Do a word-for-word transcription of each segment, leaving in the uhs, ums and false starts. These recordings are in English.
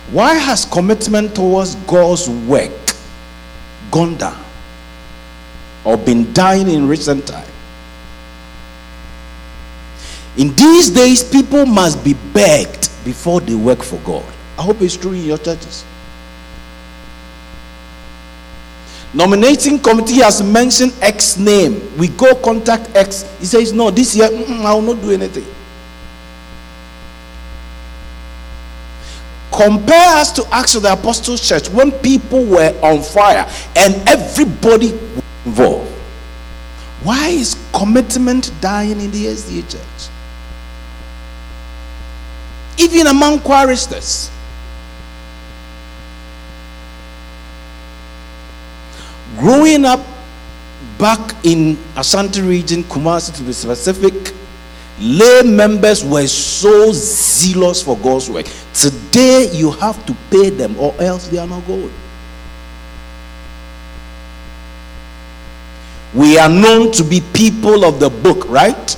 Why has commitment towards God's work gone down or been dying in recent time? In these days, people must be begged before they work for God. I hope it's true in your churches. Nominating committee has mentioned X name. We go contact X. He says, no, this year I will not do anything. Compare us to Acts of the Apostles Church when people were on fire and everybody was involved. Why is commitment dying in the S D A church? Even among choristers. Growing up back in Ashanti region, Kumasi to be specific, lay members were so zealous for God's work. Today you have to pay them or else they are not going. We are known to be people of the book, right?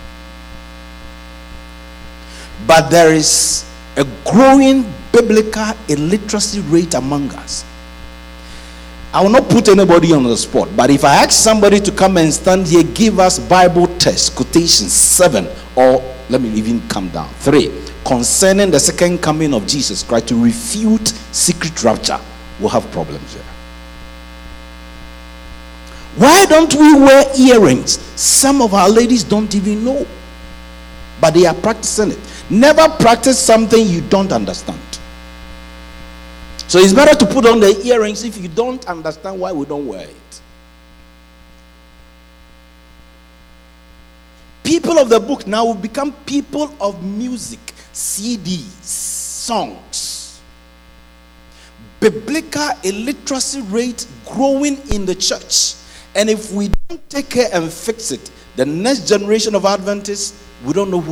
But there is a growing biblical illiteracy rate among us. I will not put anybody on the spot, but if I ask somebody to come and stand here, give us Bible text, quotations, seven, or let me even come down, three, concerning the second coming of Jesus Christ to refute secret rapture, we'll have problems here. Why don't we wear earrings? Some of our ladies don't even know, but they are practicing it. Never practice something you don't understand. So it's better to put on the earrings if you don't understand why we don't wear it. People of the book now will become people of music, C Ds, songs. Biblical illiteracy rate growing in the church. And if we don't take care and fix it, the next generation of Adventists, we don't know who